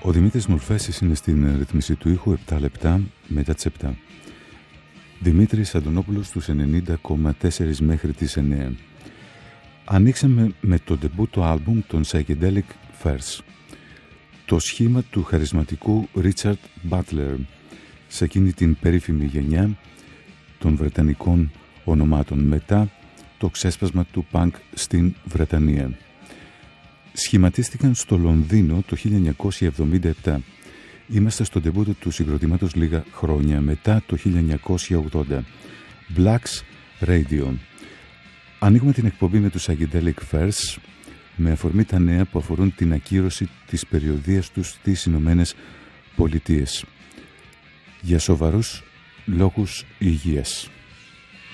Ο Δημήτρης Μορφέσης είναι στην ρυθμίση του ήχου 7 λεπτά μετά τις 7. Δημήτρης Αντωνόπουλος στους 90,4 μέχρι τις 9. Ανοίξαμε με το ντεμπούτο άλμπουμ των Psychedelic Furs, το σχήμα του χαρισματικού Richard Butler σε εκείνη την περίφημη γενιά των βρετανικών ονομάτων μετά το ξέσπασμα του πανκ στην Βρετανία. Σχηματίστηκαν στο Λονδίνο το 1977. Είμαστε στο ντεμπούτο του συγκροτήματος λίγα χρόνια μετά το 1980. Black's Radio. Ανοίγουμε την εκπομπή με τους Psychedelic Furs με αφορμή τα νέα που αφορούν την ακύρωση της περιοδείας τους στις Ηνωμένες Πολιτείες για σοβαρούς λόγους υγείας.